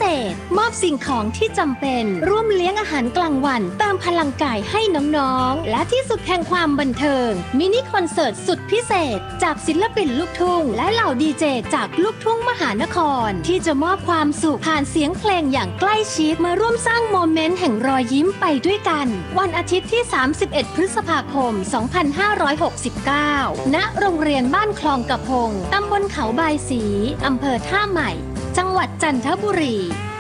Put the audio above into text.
ษมอบสิ่งของที่จำเป็นร่วมเลี้ยงอาหารกลางวันเติมพลังกายให้น้องๆและที่สุดแห่งความบันเทิงมินิคอนเสิร์ตสุดพิเศษจากศิลปินลูกทุ่งและเหล่าดีเจจากลูกทุ่งมหานครที่จะมอบความสุขผ่านเสียงเพลงอย่างใกล้ชิดมาร่วมสร้างโมเมนต์แห่งรอยยิ้มไปด้วยกันวันอาทิตย์ที่31พฤษภาคม2569ณโรงเรียนบ้านคลองกระพงตำบลเขาบายศรีอำเภอท่าใหม่จังหวัดจันทบุรี